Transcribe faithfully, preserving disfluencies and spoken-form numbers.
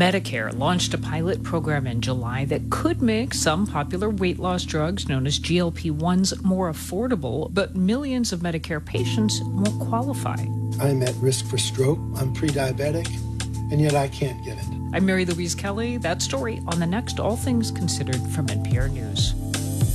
Medicare launched a pilot program in July that could make some popular weight loss drugs known as G L P ones more affordable, but millions of Medicare patients won't qualify. I'm at risk for stroke, I'm pre-diabetic, and yet I can't get it. I'm Mary Louise Kelly. That story on the next All Things Considered from N P R News.